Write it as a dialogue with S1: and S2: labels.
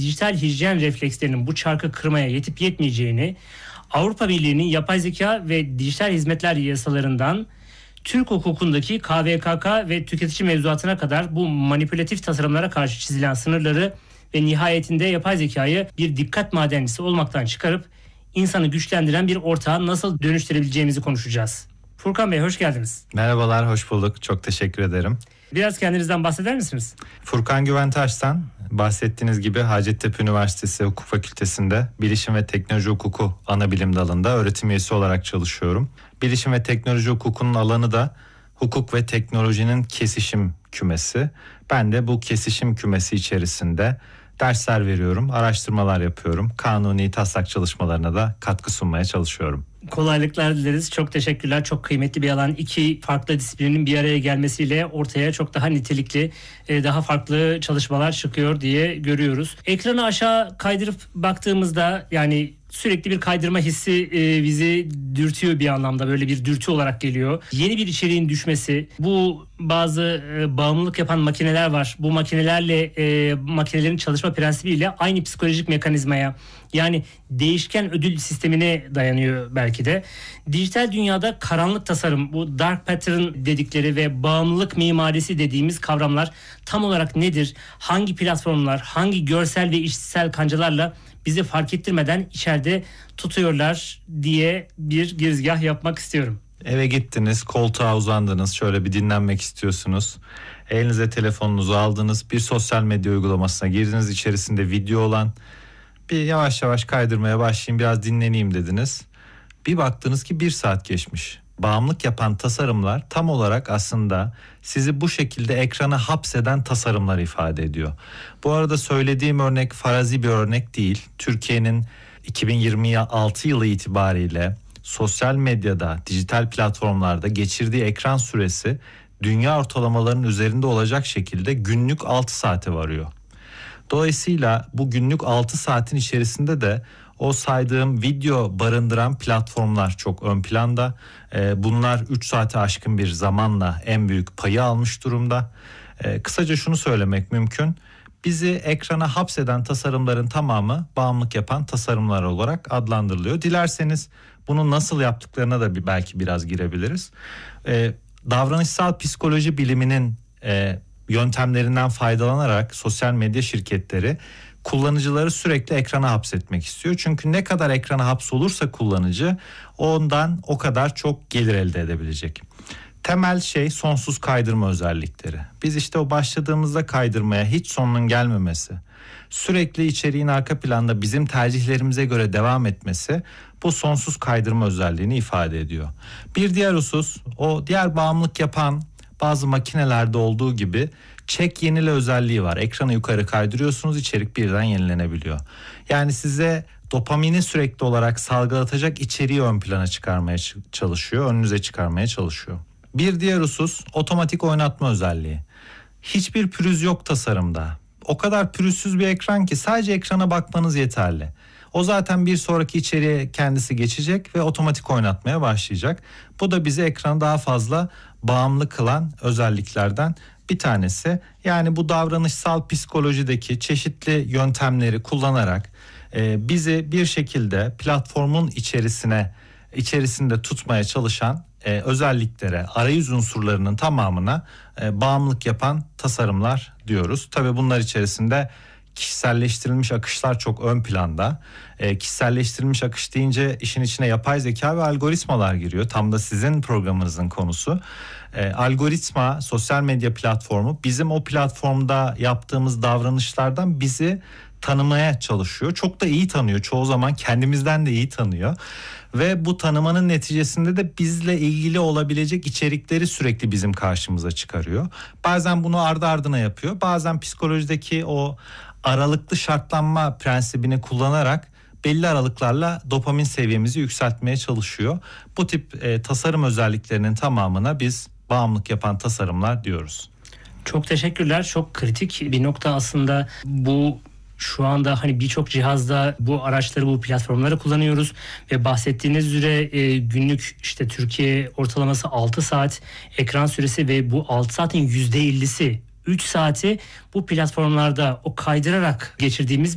S1: dijital hijyen reflekslerinin bu çarkı kırmaya yetip yetmeyeceğini, Avrupa Birliği'nin yapay zeka ve dijital hizmetler yasalarından Türk hukukundaki KVKK ve tüketici mevzuatına kadar bu manipülatif tasarımlara karşı çizilen sınırları ve nihayetinde yapay zekayı bir dikkat madencisi olmaktan çıkarıp insanı güçlendiren bir ortağa nasıl dönüştürebileceğimizi konuşacağız. Furkan Bey, hoş geldiniz.
S2: Merhabalar, hoş bulduk. Çok teşekkür ederim.
S1: Biraz kendinizden bahseder misiniz?
S2: Furkan Güventaş'tan, bahsettiğiniz gibi Hacettepe Üniversitesi Hukuk Fakültesi'nde Bilişim ve Teknoloji Hukuku Anabilim Dalı'nda öğretim üyesi olarak çalışıyorum. Bilişim ve Teknoloji Hukuku'nun alanı da hukuk ve teknolojinin kesişim kümesi. Ben de bu kesişim kümesi içerisinde dersler veriyorum, araştırmalar yapıyorum. Kanuni taslak çalışmalarına da katkı sunmaya çalışıyorum.
S1: Kolaylıklar dileriz. Çok teşekkürler. Çok kıymetli bir alan. İki farklı disiplinin bir araya gelmesiyle ortaya çok daha nitelikli, daha farklı çalışmalar çıkıyor diye görüyoruz. Ekranı aşağı kaydırıp baktığımızda yani sürekli bir kaydırma hissi bizi dürtüyor bir anlamda. Böyle bir dürtü olarak geliyor. Yeni bir içeriğin düşmesi, bu bazı bağımlılık yapan makineler var. Bu makinelerle makinelerin çalışma prensibiyle aynı psikolojik mekanizmaya, yani değişken ödül sistemine dayanıyor belki de. Dijital dünyada karanlık tasarım, bu dark pattern dedikleri ve bağımlılık mimarisi dediğimiz kavramlar tam olarak nedir? Hangi platformlar, hangi görsel ve işitsel kancalarla bizi fark ettirmeden içeride tutuyorlar diye bir girizgah yapmak istiyorum.
S2: Eve gittiniz, koltuğa uzandınız, şöyle bir dinlenmek istiyorsunuz. Elinize telefonunuzu aldınız, bir sosyal medya uygulamasına girdiniz, içerisinde video olan, bir yavaş yavaş kaydırmaya başlayayım, biraz dinleneyim dediniz. Bir baktınız ki 1 saat geçmiş. Bağımlılık yapan tasarımlar tam olarak aslında sizi bu şekilde ekrana hapseden tasarımlar ifade ediyor. Bu arada söylediğim örnek farazi bir örnek değil. Türkiye'nin 2026 yılı itibariyle sosyal medyada, dijital platformlarda geçirdiği ekran süresi dünya ortalamalarının üzerinde olacak şekilde günlük 6 saate varıyor. Dolayısıyla bu günlük 6 saatin içerisinde de o saydığım video barındıran platformlar çok ön planda. Bunlar 3 saate aşkın bir zamanla en büyük payı almış durumda. Kısaca şunu söylemek mümkün. Bizi ekrana hapseden tasarımların tamamı bağımlılık yapan tasarımlar olarak adlandırılıyor. Dilerseniz bunu nasıl yaptıklarına da belki biraz girebiliriz. Davranışsal psikoloji biliminin yöntemlerinden faydalanarak sosyal medya şirketleri kullanıcıları sürekli ekrana hapsetmek istiyor. Çünkü ne kadar ekrana hapsolursa kullanıcı ondan o kadar çok gelir elde edebilecek. Temel şey sonsuz kaydırma özellikleri. Biz işte o başladığımızda kaydırmaya hiç sonunun gelmemesi, sürekli içeriğin arka planda bizim tercihlerimize göre devam etmesi bu sonsuz kaydırma özelliğini ifade ediyor. Bir diğer husus, o diğer bağımlılık yapan bazı makinelerde olduğu gibi çek yenile özelliği var. Ekranı yukarı kaydırıyorsunuz, içerik birden yenilenebiliyor. Yani size dopamini sürekli olarak salgılatacak içeriği ön plana çıkarmaya çalışıyor, önünüze çıkarmaya çalışıyor. Bir diğer husus otomatik oynatma özelliği. Hiçbir pürüz yok tasarımda. O kadar pürüzsüz bir ekran ki sadece ekrana bakmanız yeterli. O zaten bir sonraki içeriğe kendisi geçecek ve otomatik oynatmaya başlayacak. Bu da bizi ekrana daha fazla bağımlı kılan özelliklerden bir tanesi. Yani bu davranışsal psikolojideki çeşitli yöntemleri kullanarak bizi bir şekilde platformun içerisinde tutmaya çalışan özelliklere, arayüz unsurlarının tamamına bağımlılık yapan tasarımlar diyoruz. Tabii bunlar içerisinde kişiselleştirilmiş akışlar çok ön planda. Kişiselleştirilmiş akış deyince işin içine yapay zeka ve algoritmalar giriyor. Tam da sizin programınızın konusu. Algoritma, sosyal medya platformu bizim o platformda yaptığımız davranışlardan bizi tanımaya çalışıyor. Çok da iyi tanıyor. Çoğu zaman kendimizden de iyi tanıyor. Ve bu tanımanın neticesinde de bizle ilgili olabilecek içerikleri sürekli bizim karşımıza çıkarıyor. Bazen bunu ardı ardına yapıyor. Bazen psikolojideki o aralıklı şartlanma prensibini kullanarak belli aralıklarla dopamin seviyemizi yükseltmeye çalışıyor. Bu tip tasarım özelliklerinin tamamına biz bağımlılık yapan tasarımlar diyoruz.
S1: Çok teşekkürler. Çok kritik bir nokta aslında bu. Şu anda hani birçok cihazda bu araçları, bu platformları kullanıyoruz ve bahsettiğiniz üzere günlük işte Türkiye ortalaması 6 saat ekran süresi ve bu 6 saatin %50'si 3 saati bu platformlarda o kaydırarak geçirdiğimiz